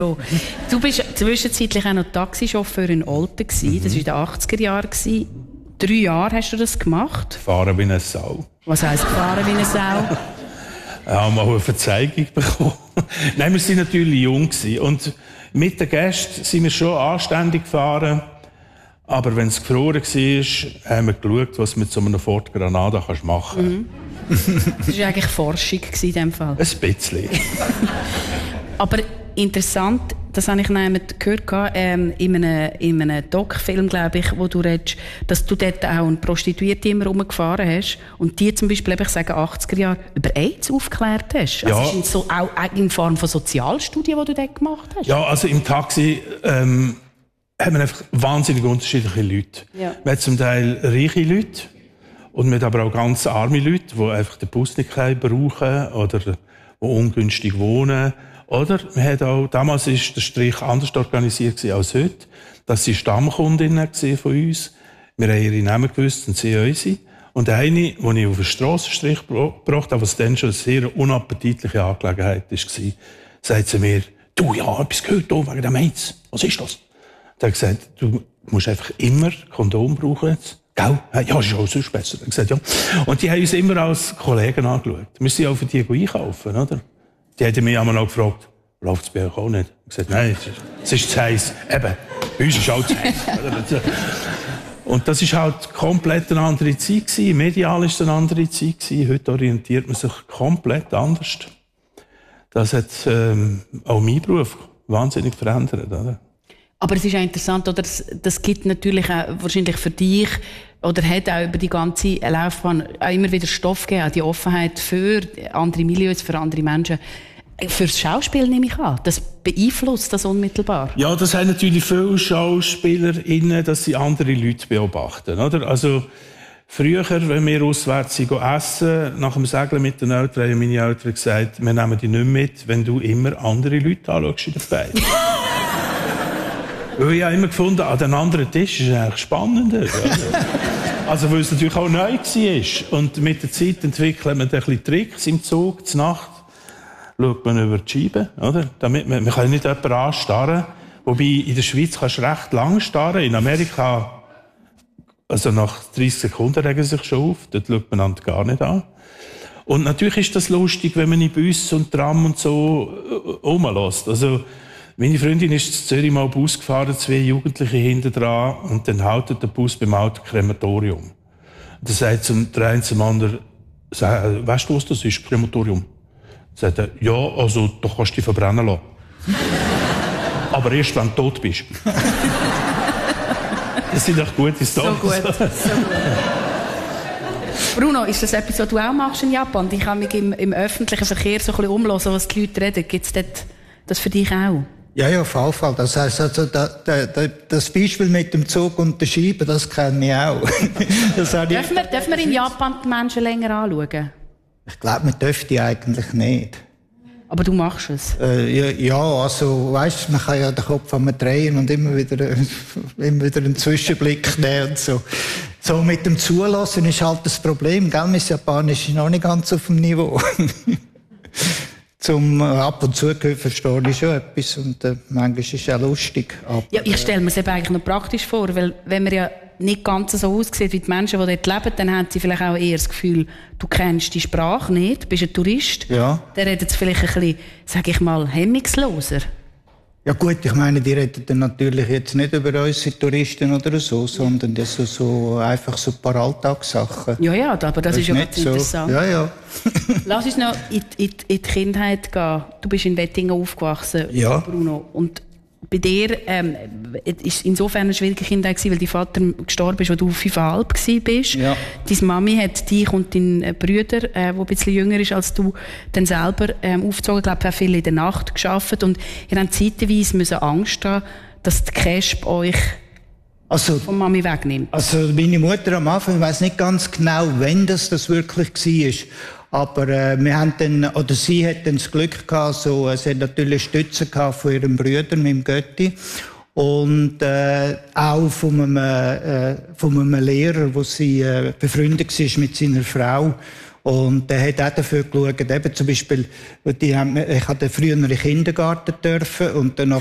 Oh. Du bist zwischenzeitlich auch noch Taxichauffeur in Olten gewesen. Das war in den 80er Jahren. 3 Jahre hast du das gemacht. Fahren wie eine Sau. Was heisst fahren wie eine Sau? Ja, mal eine Verzeigung bekommen. Nein, wir waren natürlich jung gewesen. Und mit den Gästen sind wir schon anständig gefahren. Aber wenn es gefroren war, haben wir geschaut, was du mit so einer Ford Granada machen kannst. Das war eigentlich Forschung in diesem Fall. Ein bisschen. Aber interessant, das habe ich gehört in einem Doc-Film, glaube ich, wo du redest, dass du dort auch eine Prostituierte immer rumgefahren hast und die zum Beispiel, ich sage 80er Jahre, über AIDS aufgeklärt hast. Ja. Also ist auch in Form von Sozialstudien, die du dort gemacht hast? Ja, also im Taxi haben wir einfach wahnsinnig unterschiedliche Leute. Ja. Wir haben zum Teil reiche Leute und wir haben aber auch ganz arme Leute, die einfach den Bus nicht brauchen oder die ungünstig wohnen. Oder wir haben auch, damals war der Strich anders organisiert als heute. Das waren Stammkundinnen von uns. Wir haben ihre Namen gewusst und sie unsere. Und eine, die ich auf den Strassenstrich gebracht habe, was dann schon eine sehr unappetitliche Angelegenheit war, sagt sie mir, du, ja, etwas gehört hier wegen dem AIDS. Was ist das? Da hat gesagt, du musst einfach immer Kondom brauchen jetzt. Gell? Ja, ist auch sonst besser. Er hat gesagt, ja. Und die haben uns immer als Kollegen angeschaut. Wir sind auch für die einkaufen, oder? Die haben mich einmal noch gefragt, läuft es bei euch auch nicht? Ich habe gesagt, nein, es ist zu heiß. Eben, bei uns ist auch zu heiß. Und das war halt komplett eine andere Zeit gewesen. Medial war es eine andere Zeit gewesen. Heute orientiert man sich komplett anders. Das hat auch meinen Beruf wahnsinnig verändert, oder? Aber es ist auch interessant, oder? Das gibt natürlich auch wahrscheinlich für dich, oder hat auch über die ganze Laufbahn auch immer wieder Stoff gegeben, die Offenheit für andere Milieus, für andere Menschen. Fürs Schauspiel nehme ich an. Das beeinflusst das unmittelbar. Ja, das haben natürlich viele SchauspielerInnen, dass sie andere Leute beobachten, oder? Also, früher, wenn wir auswärts essen, nach dem Segeln mit den Eltern, haben meine Eltern gesagt, wir nehmen dich nicht mit, wenn du immer andere Leute anschaust in der Beine. Weil ich habe immer gefunden, an den anderen Tisch ist es eigentlich spannender. Also, weil es natürlich auch neu war. Und mit der Zeit entwickelt man ein bisschen Tricks im Zug, zur Nacht schaut man über die Scheibe, oder? Damit man kann nicht jemanden anstarren. Wobei, in der Schweiz kannst du recht lang starren. In Amerika, also nach 30 Sekunden regen sie sich schon auf. Dort schaut man einander gar nicht an. Und natürlich ist das lustig, wenn man in Bus und Tram und so rumlässt. Also, meine Freundin ist in Zürich mal Bus gefahren, 2 Jugendliche hinten dran, und dann haltet der Bus beim Autokrematorium. Und dann sagt der eine zum anderen, weißt du, was das ist, Krematorium? Sagt er, ja, also, da kannst du dich verbrennen lassen. Aber erst, wenn du tot bist. Das sind doch gute Storys. So gut, so gut. Bruno, ist das etwas, was du auch machst in Japan? Ich kann mich im öffentlichen Verkehr so ein bisschen umhören, was die Leute reden. Gibt es das für dich auch? Ja, auf jeden Fall. Das heisst, also, das Beispiel mit dem Zug und der Scheibe, das kenne ich auch. Dürfen wir in Japan die Menschen länger anschauen? Ich glaube, man dürfte eigentlich nicht. Aber du machst es? Ja, also, weißt, man kann ja den Kopf einmal drehen und immer wieder einen Zwischenblick nehmen und so. So, mit dem Zulassen ist halt das Problem, gell? Mein Japanisch ist noch nicht ganz auf dem Niveau. Zum ab und zu verstehe ich schon etwas und manchmal ist es auch lustig. Aber, ja, ich stelle mir es eben eigentlich noch praktisch vor, weil wenn man ja nicht ganz so aussieht wie die Menschen, die dort leben, dann haben sie vielleicht auch eher das Gefühl, du kennst die Sprache nicht, bist ein Tourist. Ja. Dann reden sie vielleicht ein bisschen, sage ich mal, hemmungsloser. Ja gut, ich meine, die reden dann natürlich jetzt nicht über unsere Touristen oder so, sondern das so einfach so ein paar Alltagssachen. Ja, aber das ist ja ganz interessant. So. Ja. Lass uns noch in die Kindheit gehen. Du bist in Wettingen aufgewachsen, ja. Bruno. Und bei dir ist insofern eine schwierige Kindheit gewesen, weil dein Vater gestorben ist, als du 5,5 bist. Ja. Deine Mami hat dich und deinen Bruder, der ein bisschen jünger ist als du, dann selber aufgezogen. Ich glaube, auch viel in der Nacht gearbeitet. Und ihr habt zeitweise Angst haben, dass die Cash euch von Mami wegnimmt. Also meine Mutter am Anfang, ich weiss nicht ganz genau, wann das wirklich war. Aber wir haben dann, oder sie hat dann das Glück gehabt, so, sie hat natürlich Stütze gehabt von ihrem Bruder, mit dem Götti. Und auch von einem Lehrer, wo sie befreundet war mit seiner Frau. Und der hat auch dafür geschaut, eben zum Beispiel, ich hatte früher in den Kindergarten dürfen und dann